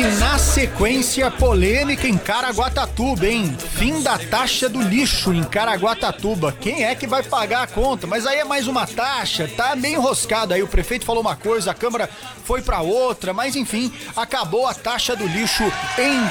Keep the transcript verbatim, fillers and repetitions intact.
na sequência, polêmica em Caraguatatuba, hein? Fim da taxa do lixo em Caraguatatuba. Quem é que vai pagar a conta? Mas aí é mais uma taxa, tá meio enroscado aí. O prefeito falou uma coisa, a Câmara foi pra outra, mas enfim, acabou a taxa do lixo em